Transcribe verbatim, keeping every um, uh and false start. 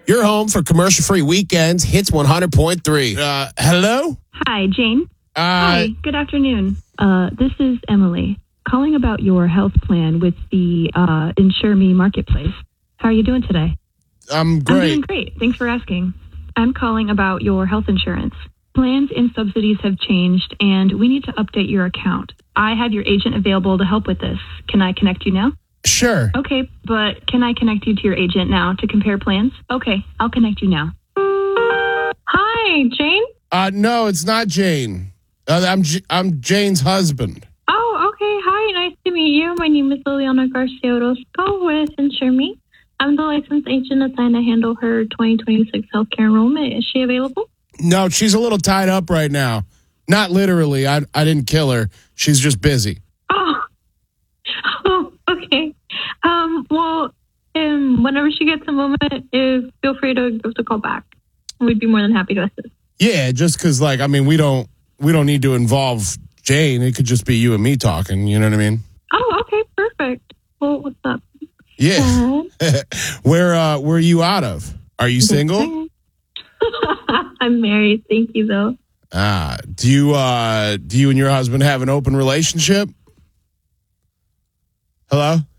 Your home for commercial-free weekends, Hits one hundred point three. Uh, hello? Hi, Jane. Uh, Hi, good afternoon. Uh, this is Emily, calling about your health plan with the uh, Insure Me Marketplace. How are you doing today? I'm great. I'm doing great. Thanks for asking. I'm calling about your health insurance. Plans and subsidies have changed, and we need to update your account. I have your agent available to help with this. Can I connect you now? Sure. Okay, but can I connect you to your agent now to compare plans? Okay, I'll connect you now. Hi, Jane? Uh, no, it's not Jane. Uh, I'm J- I'm Jane's husband. Oh, okay. Hi, nice to meet you. My name is Liliana Garcia Orozco with Insure Me. I'm the licensed agent assigned to handle her twenty twenty-six healthcare enrollment. Is she available? No, she's a little tied up right now. Not literally. I I didn't kill her. She's just busy. Oh, oh okay. Um, well, um, whenever she gets a moment, if, feel free to give us a call back. We'd be more than happy to assist. Yeah, just because, like, I mean, we don't we don't need to involve Jane. It could just be you and me talking. You know what I mean? Oh, okay, perfect. Well, what's up? Yeah. where uh, where are you out of? Are you single? I'm married. Thank you, though. Ah, do you uh, do you and your husband have an open relationship? Hello?